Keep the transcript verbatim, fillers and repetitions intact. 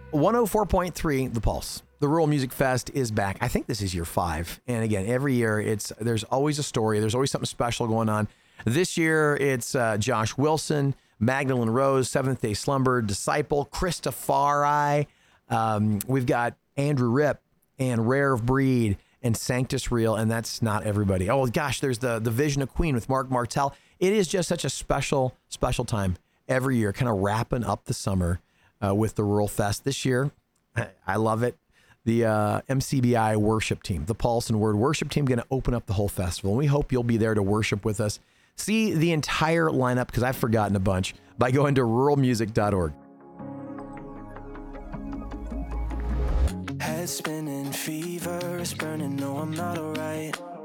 one oh four point three, The Pulse. The Rural Music Fest is back. I think this is year five. And again, every year it's there's always a story. There's always something special going on. This year it's uh, Josh Wilson, Magdalene Rose, Seventh Day Slumber, Disciple, Christafari. Um, we've got Andrew Ripp and Rare of Breed and Sanctus Real, and that's not everybody. Oh gosh, there's the the Vision of Queen with Mark Martel. It is just such a special, special time every year, kind of wrapping up the summer uh, with the Rural Fest. This year, I love it. The uh, M C B I worship team, the Pulse and Word worship team, going to open up the whole festival. And we hope you'll be there to worship with us. See the entire lineup, because I've forgotten a bunch, by going to rural music dot org. Head spinning, fever is burning, no, I'm not alright.